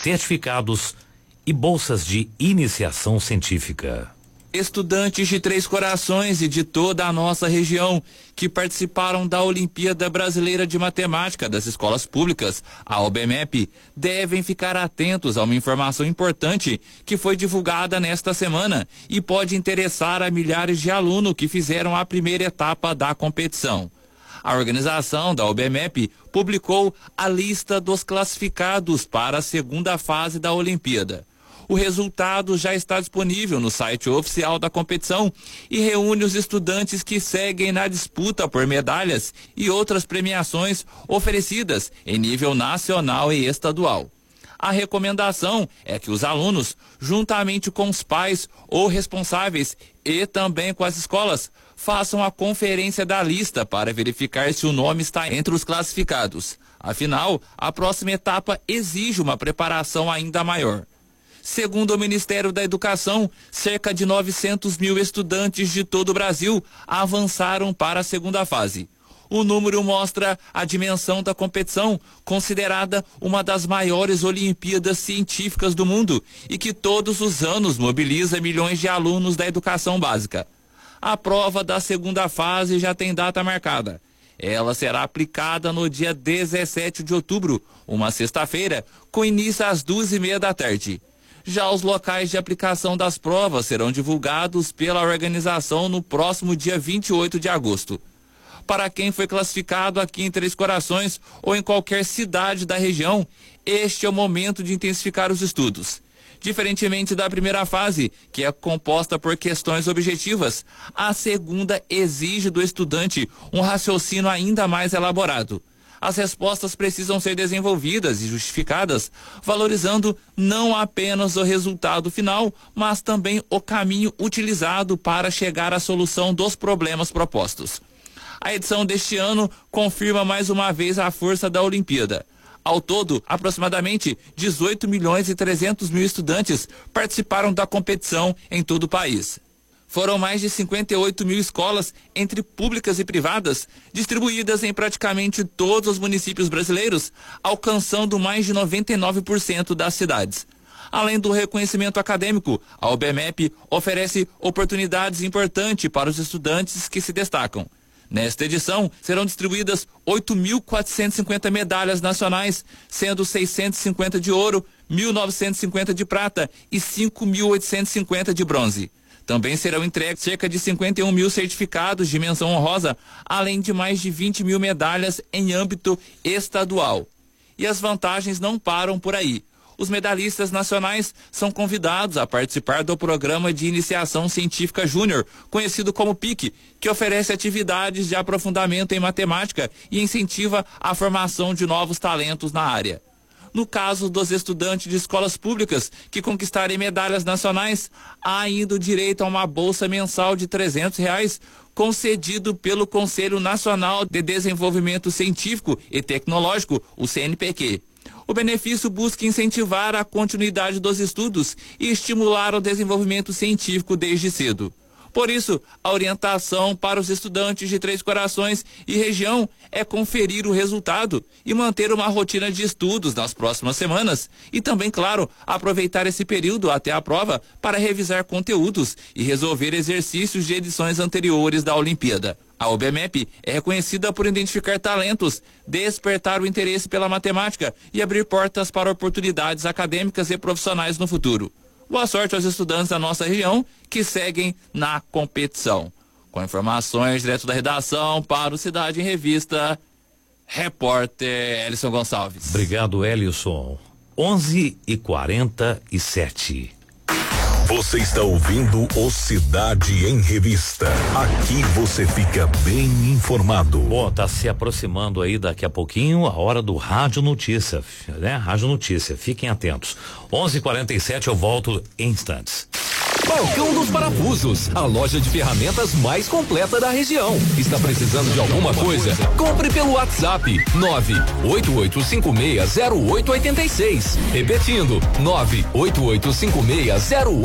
certificados e bolsas de iniciação científica. Estudantes de Três Corações e de toda a nossa região que participaram da Olimpíada Brasileira de Matemática das escolas públicas, a OBMEP, devem ficar atentos a uma informação importante que foi divulgada nesta semana e pode interessar a milhares de alunos que fizeram a primeira etapa da competição. A organização da OBMEP publicou a lista dos classificados para a segunda fase da Olimpíada. O resultado já está disponível no site oficial da competição e reúne os estudantes que seguem na disputa por medalhas e outras premiações oferecidas em nível nacional e estadual. A recomendação é que os alunos, juntamente com os pais ou responsáveis e também com as escolas, façam a conferência da lista para verificar se o nome está entre os classificados. Afinal, a próxima etapa exige uma preparação ainda maior. Segundo o Ministério da Educação, cerca de 900 mil estudantes de todo o Brasil avançaram para a segunda fase. O número mostra a dimensão da competição, considerada uma das maiores Olimpíadas científicas do mundo e que todos os anos mobiliza milhões de alunos da educação básica. A prova da segunda fase já tem data marcada. Ela será aplicada no dia 17 de outubro, uma sexta-feira, com início às 2:30 da tarde. Já os locais de aplicação das provas serão divulgados pela organização no próximo dia 28 de agosto. Para quem foi classificado aqui em Três Corações ou em qualquer cidade da região, este é o momento de intensificar os estudos. Diferentemente da primeira fase, que é composta por questões objetivas, a segunda exige do estudante um raciocínio ainda mais elaborado. As respostas precisam ser desenvolvidas e justificadas, valorizando não apenas o resultado final, mas também o caminho utilizado para chegar à solução dos problemas propostos. A edição deste ano confirma mais uma vez a força da Olimpíada. Ao todo, aproximadamente 18.300.000 estudantes participaram da competição em todo o país. Foram mais de 58 mil escolas, entre públicas e privadas, distribuídas em praticamente todos os municípios brasileiros, alcançando mais de 99% das cidades. Além do reconhecimento acadêmico, a OBMEP oferece oportunidades importantes para os estudantes que se destacam. Nesta edição, serão distribuídas 8.450 medalhas nacionais, sendo 650 de ouro, 1.950 de prata e 5.850 de bronze. Também serão entregues cerca de 51 mil certificados de menção honrosa, além de mais de 20 mil medalhas em âmbito estadual. E as vantagens não param por aí. Os medalhistas nacionais são convidados a participar do Programa de Iniciação Científica Júnior, conhecido como PIC, que oferece atividades de aprofundamento em matemática e incentiva a formação de novos talentos na área. No caso dos estudantes de escolas públicas que conquistarem medalhas nacionais, há ainda o direito a uma bolsa mensal de R$300, concedido pelo Conselho Nacional de Desenvolvimento Científico e Tecnológico, o CNPq. O benefício busca incentivar a continuidade dos estudos e estimular o desenvolvimento científico desde cedo. Por isso, a orientação para os estudantes de Três Corações e região é conferir o resultado e manter uma rotina de estudos nas próximas semanas e também, claro, aproveitar esse período até a prova para revisar conteúdos e resolver exercícios de edições anteriores da Olimpíada. A OBMEP é reconhecida por identificar talentos, despertar o interesse pela matemática e abrir portas para oportunidades acadêmicas e profissionais no futuro. Boa sorte aos estudantes da nossa região que seguem na competição. Com informações direto da redação para o Cidade em Revista, repórter Elison Gonçalves. Obrigado, Elison. 11h47. Você está ouvindo o Cidade em Revista. Aqui você fica bem informado. Bom, tá se aproximando aí daqui a pouquinho a hora do Rádio Notícia, né? Rádio Notícia, fiquem atentos. 11h47, eu volto em instantes. Balcão dos Parafusos, a loja de ferramentas mais completa da região. Está precisando de alguma coisa? Compre pelo WhatsApp 988560886. Repetindo, 988560886.